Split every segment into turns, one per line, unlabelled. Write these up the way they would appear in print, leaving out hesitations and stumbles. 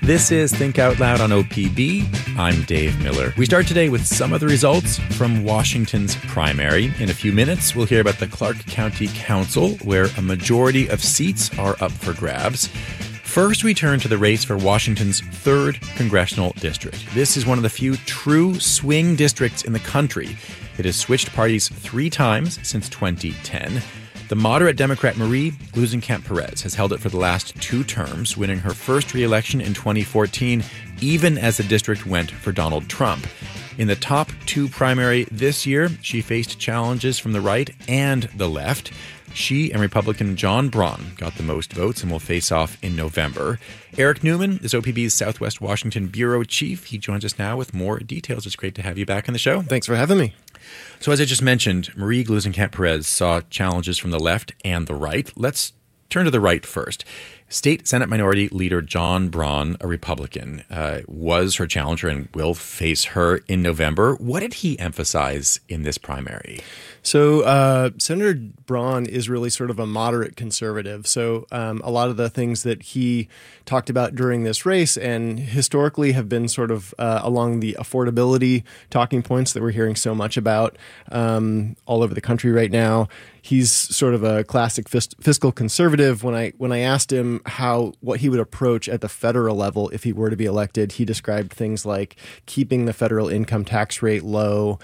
This is Think Out Loud on OPB. I'm Dave Miller. We start today with some of the results from Washington's primary. In a few minutes, we'll hear about the Clark County Council, where a majority of seats are up for grabs. First, we turn to the race for Washington's 3rd congressional district. This is one of the few true swing districts in the country. It has switched parties 3 times since 2010. The moderate Democrat Marie Gluesenkamp-Perez has held it for the last 2 terms, winning her first re-election in 2014, even as the district went for Donald Trump. In the top 2 primary this year, she faced challenges from the right and the left. She and Republican John Braun got the most votes and will face off in November. Eric Newman is OPB's Southwest Washington Bureau Chief. He joins us now with more details. It's great to have you back on the show.
Thanks for having me.
So as I just mentioned, Marie Gluesenkamp-Perez saw challenges from the left and the right. Let's turn to the right first. State Senate Minority Leader John Braun, a Republican, was her challenger and will face her in November. What did he emphasize in this primary?
So Senator Braun is really sort of a moderate conservative. So a lot of the things that he talked about during this race and historically have been sort of along the affordability talking points that we're hearing so much about all over the country right now. He's sort of a classic fiscal conservative. When I asked him what he would approach at the federal level if he were to be elected, he described things like keeping the federal income tax rate low,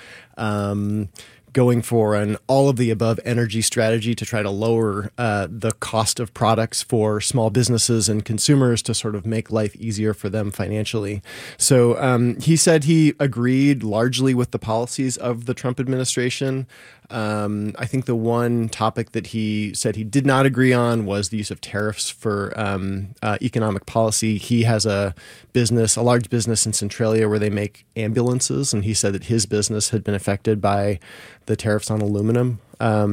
going for an all-of-the-above energy strategy to try to lower the cost of products for small businesses and consumers to sort of make life easier for them financially. So he said he agreed largely with the policies of the Trump administration. I think the one topic that he said he did not agree on was the use of tariffs for economic policy. He has a large business in Centralia where they make ambulances, and he said that his business had been affected by the tariffs on aluminum.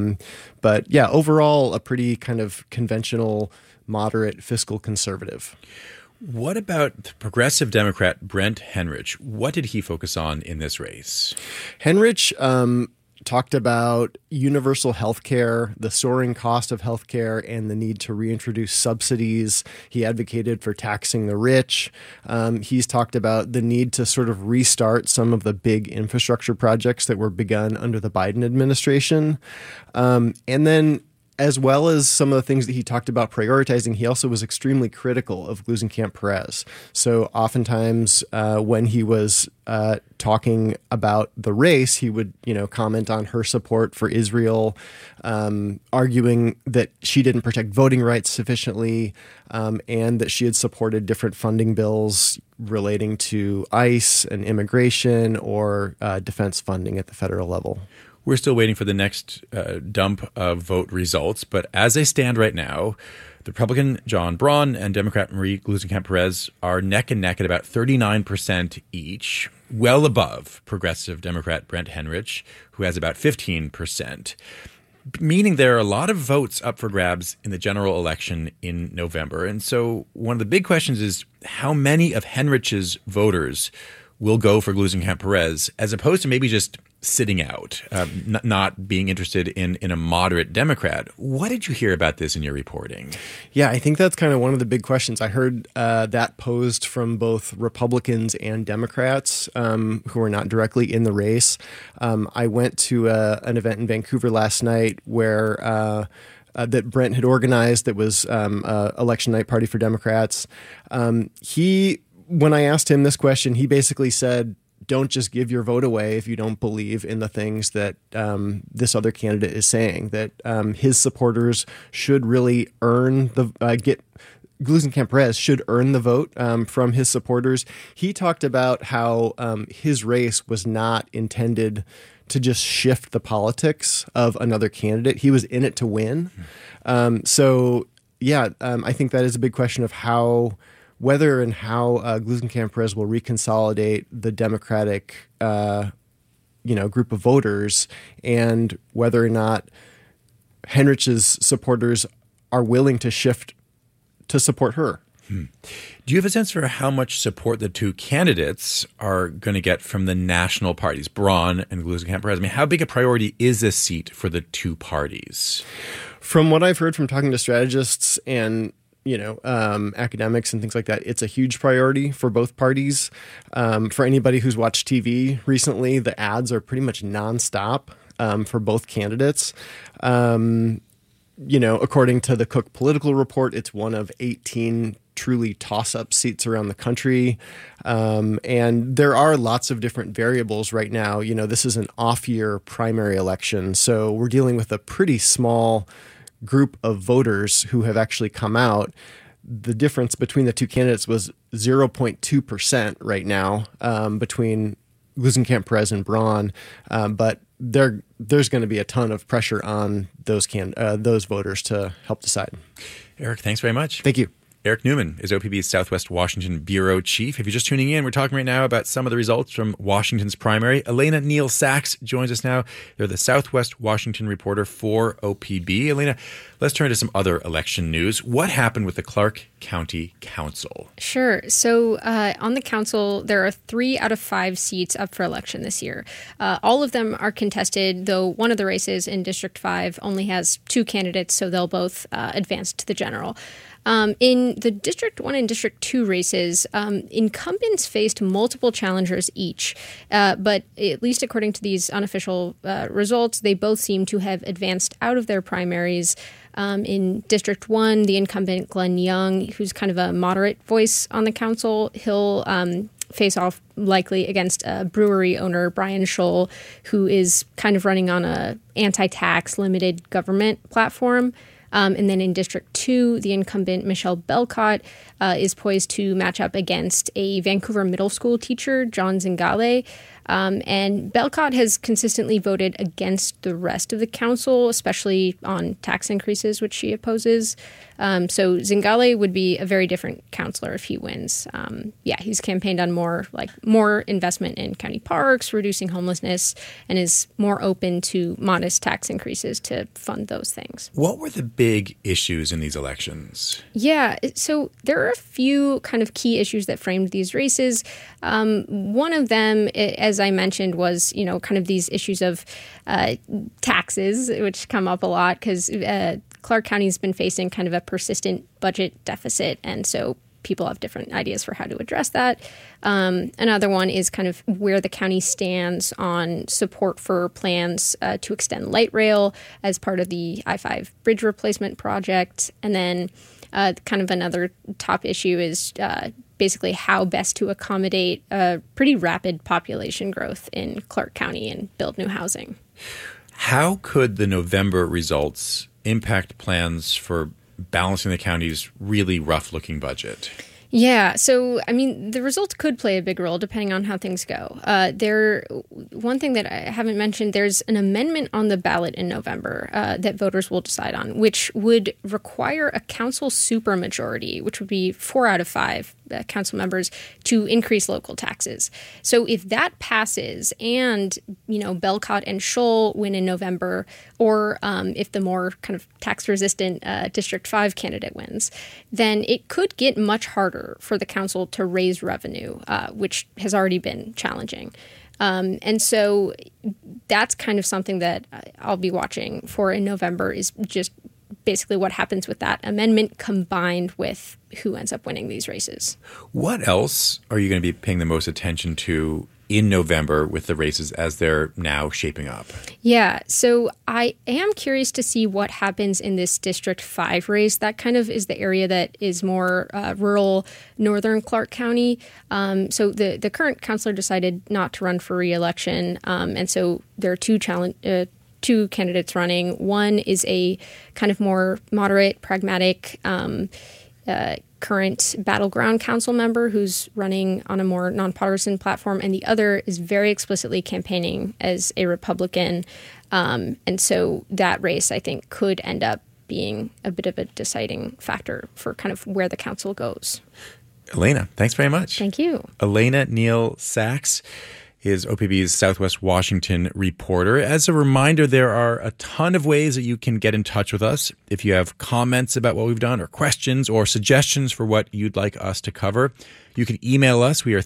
But yeah, overall, a pretty kind of conventional, moderate fiscal conservative.
What about the progressive Democrat Brent Henrich? What did he focus on in this race?
Henrich talked about universal health care, the soaring cost of health care, and the need to reintroduce subsidies. He advocated for taxing the rich. He's talked about the need to sort of restart some of the big infrastructure projects that were begun under the Biden administration. And then, as well as some of the things that he talked about prioritizing, he also was extremely critical of Gluesenkamp-Perez. So oftentimes when he was talking about the race, he would, comment on her support for Israel, arguing that she didn't protect voting rights sufficiently, and that she had supported different funding bills relating to ICE and immigration or defense funding at the federal level.
We're still waiting for the next dump of vote results, but as they stand right now, the Republican John Braun and Democrat Marie Gluesenkamp-Perez are neck and neck at about 39% each, well above progressive Democrat Brent Henrich, who has about 15%, meaning there are a lot of votes up for grabs in the general election in November. And so one of the big questions is how many of Henrich's voters will go for Gluesenkamp-Perez, as opposed to maybe just sitting out, not being interested in a moderate Democrat. What did you hear about this in your reporting?
Yeah, I think that's kind of one of the big questions. I heard that posed from both Republicans and Democrats who are not directly in the race. I went to an event in Vancouver last night where that Brent had organized that was election night party for Democrats. When I asked him this question, he basically said, don't just give your vote away if you don't believe in the things that this other candidate is saying, that his supporters should really earn Gluesenkamp-Perez should earn the vote from his supporters. He talked about how his race was not intended to just shift the politics of another candidate. He was in it to win. I think that is a big question of whether and how Gluesenkamp-Perez will reconsolidate the Democratic, group of voters, and whether or not Henrich's supporters are willing to shift to support her.
Do you have a sense for how much support the two candidates are going to get from the national parties, Braun and Gluesenkamp-Perez? I mean, how big a priority is this seat for the two parties?
From what I've heard from talking to strategists and academics and things like that, it's a huge priority for both parties. For anybody who's watched TV recently, the ads are pretty much nonstop for both candidates. According to the Cook Political Report, it's one of 18 truly toss-up seats around the country. And there are lots of different variables right now. This is an off-year primary election, so we're dealing with a pretty small group of voters who have actually come out. The difference between the two candidates was 0.2% right now between Gluesenkamp, Perez, and Braun. But there's going to be a ton of pressure on those voters to help decide.
Eric, thanks very much.
Thank you.
Eric Newman is OPB's Southwest Washington Bureau Chief. If you're just tuning in, we're talking right now about some of the results from Washington's primary. Elena Neal Sachs joins us now. They're the Southwest Washington reporter for OPB. Elena, let's turn to some other election news. What happened with the Clark County Council?
Sure. So on the council, there are 3 out of 5 seats up for election this year. All of them are contested, though one of the races in District 5 only has 2 candidates, so they'll both advance to the general. In the District 1 and District 2 races, incumbents faced multiple challengers each. But at least according to these unofficial results, they both seem to have advanced out of their primaries. In District 1, the incumbent Glenn Young, who's kind of a moderate voice on the council, he'll face off likely against brewery owner Brian Scholl, who is kind of running on a anti-tax limited government platform. And then in District 2, the incumbent Michelle Belcott is poised to match up against a Vancouver middle school teacher, John Zingale. And Belcott has consistently voted against the rest of the council, especially on tax increases, which she opposes. So Zingale would be a very different councilor if he wins. He's campaigned on more investment in county parks, reducing homelessness, and is more open to modest tax increases to fund those things.
What were the big issues in these elections?
Yeah, so there are a few kind of key issues that framed these races. One of them, as I mentioned, was, kind of these issues of taxes, which come up a lot because Clark County's been facing kind of a persistent budget deficit. And so people have different ideas for how to address that. Another one is kind of where the county stands on support for plans to extend light rail as part of the I-5 bridge replacement project. And then kind of another top issue is basically how best to accommodate pretty rapid population growth in Clark County and build new housing.
How could the November results impact plans for balancing the county's really rough-looking budget?
Yeah, so, the results could play a big role depending on how things go. One thing that I haven't mentioned, there's an amendment on the ballot in November that voters will decide on, which would require a council supermajority, which would be 4 out of 5 council members, to increase local taxes. So if that passes and, Belcott and Scholl win in November, or if the more kind of tax-resistant District 5 candidate wins, then it could get much harder for the council to raise revenue, which has already been challenging. And so that's kind of something that I'll be watching for in November, is just basically what happens with that amendment combined with who ends up winning these races.
What else are you going to be paying the most attention to in November with the races as they're now shaping up?
Yeah, so I am curious to see what happens in this District 5 race. That kind of is the area that is more rural northern Clark County. So the current councilor decided not to run for re-election, and so there are two candidates running. One is a kind of more moderate, pragmatic current battleground council member who's running on a more nonpartisan platform, and the other is very explicitly campaigning as a Republican. And so that race, I think, could end up being a bit of a deciding factor for kind of where the council goes.
Elena, thanks very much.
Thank you.
Elena Neal Sachs is OPB's Southwest Washington reporter. As a reminder, there are a ton of ways that you can get in touch with us. If you have comments about what we've done, or questions, or suggestions for what you'd like us to cover, you can email us. We are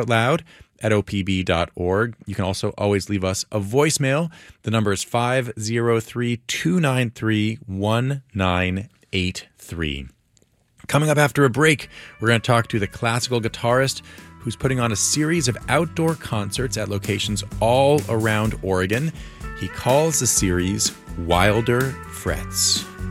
thinkoutloud@opb.org. You can also always leave us a voicemail. The number is 503-293-1983. Coming up after a break, we're going to talk to the classical guitarist who's putting on a series of outdoor concerts at locations all around Oregon. He calls the series Wilder Frets.